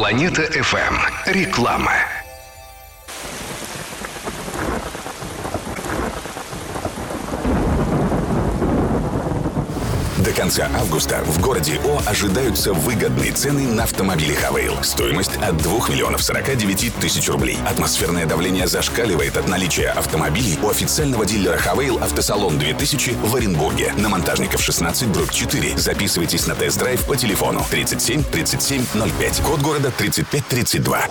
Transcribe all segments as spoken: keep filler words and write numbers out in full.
Планета эф эм. Реклама. До конца августа в городе О ожидаются выгодные цены на автомобили Хавейл. Стоимость от двух миллионов сорока девяти тысяч рублей. Атмосферное давление зашкаливает от наличия автомобилей у официального дилера Хавейл «Автосалон две тысячи» в Оренбурге. На Монтажников шестнадцать, дробь четыре. Записывайтесь на тест-драйв по телефону тридцать семь тридцать семь ноль пять. Код города тридцать пять тридцать два.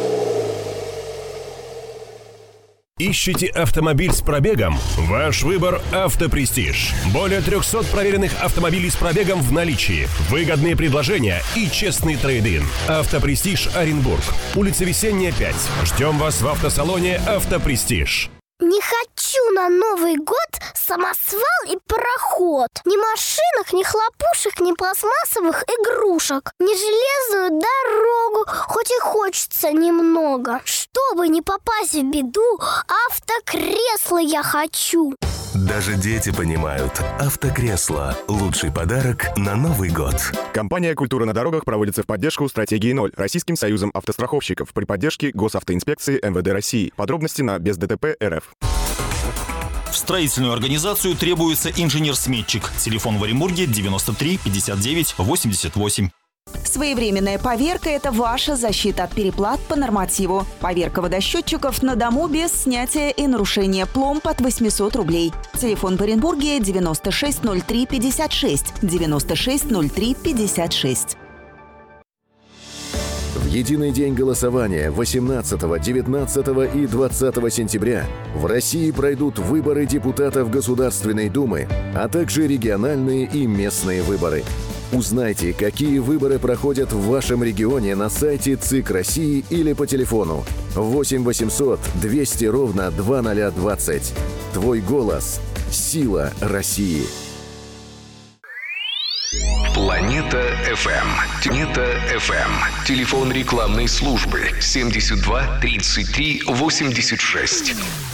Ищете автомобиль с пробегом? Ваш выбор — «Автопрестиж». Более трехсот проверенных автомобилей с пробегом в наличии. Выгодные предложения и честный трейд-ин. «Автопрестиж» Оренбург. Улица Весенняя, пять. Ждем вас в автосалоне «Автопрестиж». Не хочу на Новый год самосвал и пароход. Ни машинок, ни хлопушек, ни пластмассовых игрушек. Ни железную дорогу, хоть и хочется немного. Чтобы не попасть в беду, автокресло я хочу. Даже дети понимают. Автокресло – лучший подарок на Новый год. Компания «Культура на дорогах» проводится в поддержку стратегии ноль Российским союзом автостраховщиков при поддержке Госавтоинспекции эм вэ дэ России. Подробности на без дэ тэ пэ точка эр эф. В строительную организацию требуется инженер-сметчик. Телефон в Оренбурге девяносто три пятьдесят девять восемьдесят восемь. Своевременная поверка – это ваша защита от переплат по нормативу. Поверка водосчетчиков на дому без снятия и нарушения пломб от восемьсот рублей. Телефон в Оренбурге девяносто шесть ноль три пятьдесят шесть, девяносто шесть ноль три пятьдесят шесть. В единый день голосования восемнадцатого, девятнадцатого и двадцатого сентября в России пройдут выборы депутатов Государственной Думы, а также региональные и местные выборы. Узнайте, какие выборы проходят в вашем регионе на сайте ЦИК России или по телефону восемь восемьсот двести ровно двадцать двадцать. Твой голос – сила России. Планета эф эм. Планета эф эм. Телефон рекламной службы семьдесят два тридцать три восемьдесят шесть.